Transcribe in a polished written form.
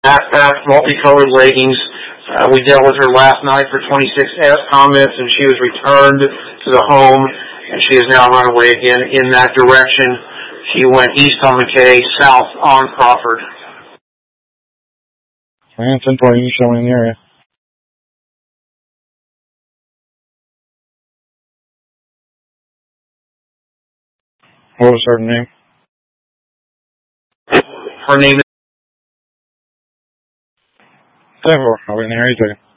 backpack, multicolored leggings. We dealt with her last night for 26 comments, and she was returned to the home, and she has now run away again in that direction. She went east on McKay, south on Crawford. And 10-4, you showing the area. What was her name? Her name is... 10-4, I'll be in the area.